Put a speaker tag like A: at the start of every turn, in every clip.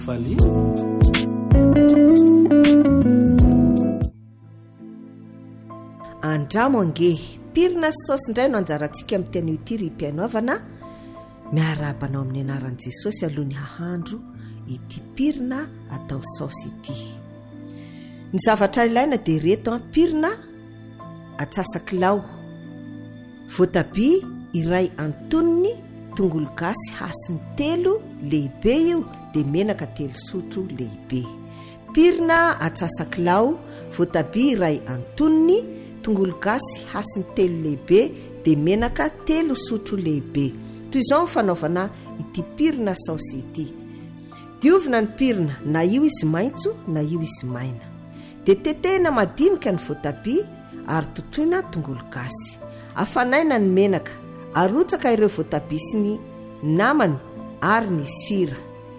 A: Andramo ange pirina sy saosy indray no anjarantsika amin'ny teny ity ry mpianoavana miarabanao amin'ny anaran'i Jesosy alohany hahandro ity pirina atao saosy ity. Ny zavatra ilaina dia reto pirina atsasakilao, voatabia iray antonony, tongolo gasy hasiny 3 lehibe io dia menaka 3 sotro lehibe. Pirina atsasakilao, voatabia iray antonony, tongolo gasy hasiny 3 lehibe dia menaka 3 sotro lehibe. Toy izao ny fanaovana ity pirina saosy ity. Diovina ny pirina na io izy maitso na io izy maina. Dia tetehina madinika ny voatabia ary totoina tongolo gasy. Afanaina ny menaka, arotsaka ireo voatabia sy ny namany ary ny sira.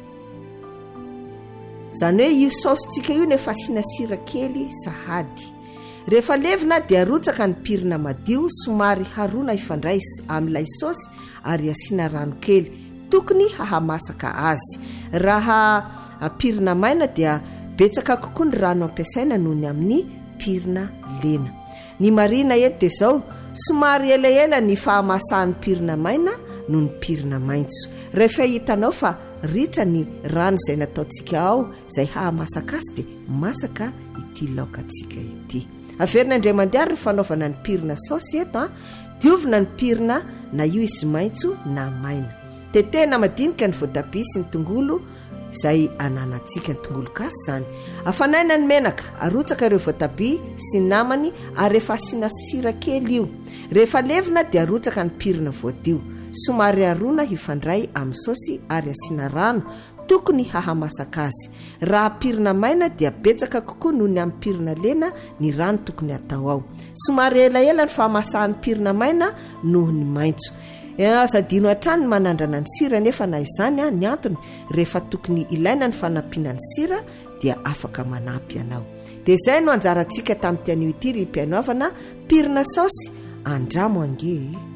A: Zany hoe io saositsika io nefa asiana sira kely sahady. Rehefa levina dia arotsaka ny pirina madio, somary harona ifandray amin'ilay saosy ary asiana rano kely, tokony hahamasaka azy. Raha pirina maina dia betsaka kokoa ny rano ampiasaina noho ny amin'ny pirina lena. Ny marina eto dia izao, somary elaela ny fahamasahan'ny pirina maina noho ny pirina maitso. Rehefa hitanao fa ritra ny rano izay nataontsika ao izay hahamasaka azy dia masaka ity laokantsika ity. Averina indray mandeha ny fanaovana ny pirina saosy eto. Diovina ny pirina na io izy maitso na maina. Tetehina madinika ny voatabia sy ny tongolo izay ananantsika ny tongolo gasy izany. Afanaina ny menaka, arotsaka ireo voatabia sy ny namany ary rehefa asiana sira kely io. Rehefa levina dia arotsaka ny pirina voadio, somary harona hifandray amin'ny saosy ary asiana rano, tokony hahamasaka azy. Raha pirina maina dia betsaka kokoa noho ny amin'ny pirina lena ny rano tokony atao ao. Somary elaela ny fahamasahan'ny pirina maina noho ny maitso. Azadino hatrany manandrana ny sira nefa na izany ny antony rehefa tokony ilaina ny fanampiana ny sira dia afaka manampy anao. Dia izay no anjarantsika tamin'ny teny ity ry mpianoavana pirina saosy andramo ange.